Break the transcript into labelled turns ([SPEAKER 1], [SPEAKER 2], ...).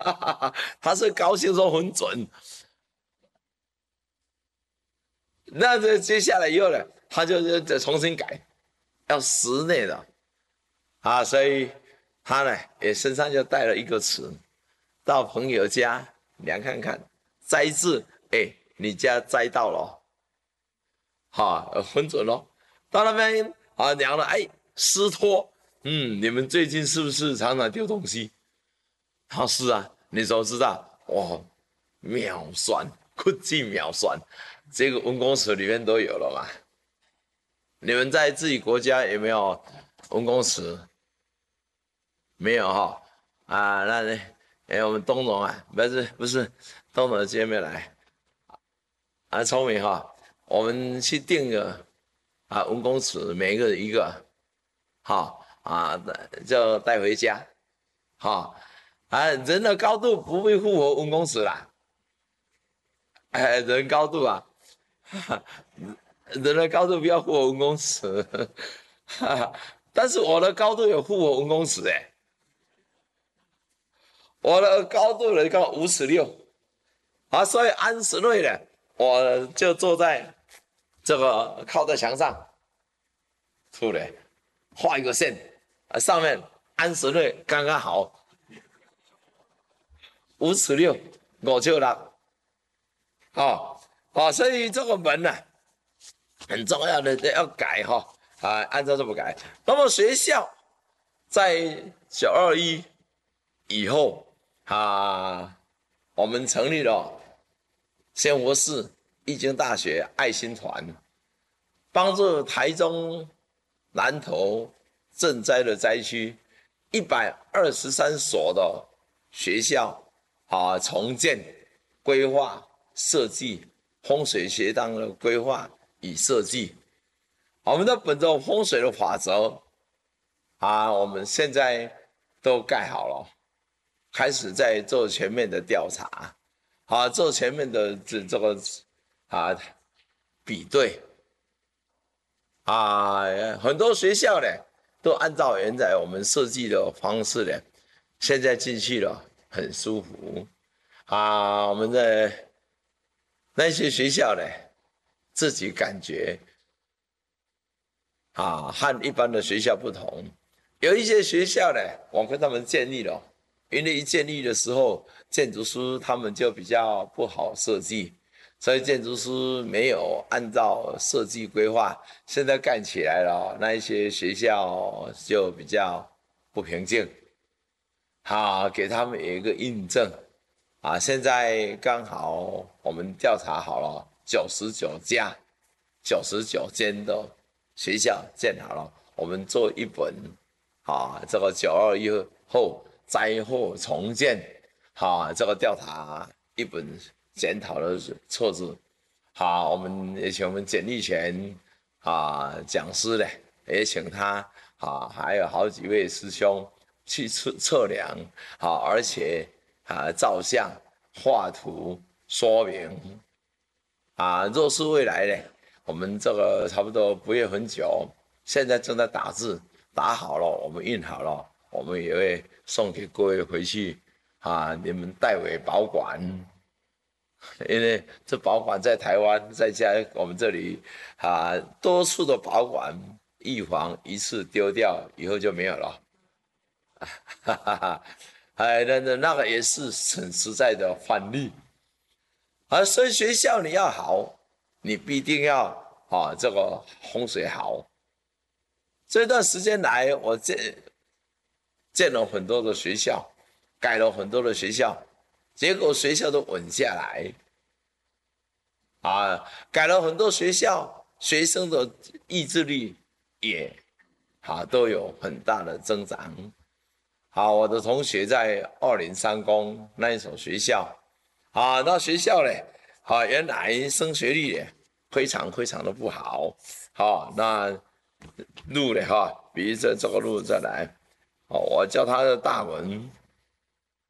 [SPEAKER 1] 他是高兴说很准。那这接下来以后呢，他就再重新改，要室内的啊，所以他呢也身上就带了一个尺，到朋友家量看看，摘字，哎，你家摘到了，哈，很准哦。到那边啊量了，哎，湿脱，你们最近是不是常常丢东西？他是啊，你怎么知道？哇，秒算，科技秒算，这个文公尺里面都有了嘛。你们在自己国家有没有文公尺？没有哈、啊，那呢？哎，我们东总啊，不是，东总今天没来啊，聪明哈、我们去定个文公尺，每一个一个，好啊，就带回家，好啊，人的高度不会符合文公尺啦，哎，人高度啊，人的高度不要符合文公尺，但是我的高度有符合文公尺哎。我的高度呢刚5尺6啊，所以安室内呢，我就坐在这个靠在墙上，出来画一个线啊，上面安室内刚刚好5尺6，5尺6，所以这个门呢很重要的要改哈按照这么改。那么学校在921以后我们成立了仙佛寺易经大学爱心团，帮助台中南投赈灾的灾区123所的学校重建、规划、设计风水学堂的规划与设计。我们都本着风水的法则我们现在都盖好了，开始在做全面的调查做全面的这个比对很多学校呢都按照原来我们设计的方式呢，现在进去了很舒服我们的那些学校呢，自己感觉和一般的学校不同。有一些学校呢，我跟他们建立了，因为一建立的时候，建筑师他们就比较不好设计，所以建筑师没有按照设计规划。现在干起来了，那一些学校就比较不平静。给他们有一个印证现在刚好我们调查好了99间的学校建好了，我们做一本这个921后灾后重建这个调查一本检讨的册子我们也请我们简立全讲师呢，也请他还有好几位师兄去测量而且照相、画图、说明若是未来呢，我们这个差不多不会很久，现在正在打字，打好了，我们印好了，我们也会送给各位回去你们代为保管。因为这保管在台湾，在我们这里多数的保管，预防一次丢掉以后就没有了。那个也是很实在的范例所以学校你要好，你必定要这个风水好。这段时间来，我建了很多的学校，改了很多的学校，结果学校都稳下来改了很多学校，学生的意志力也都有很大的增长。我的同学在203公那一所学校那学校呢原来升学率呢非常非常的不好那路呢比如这个路再来我叫他的大门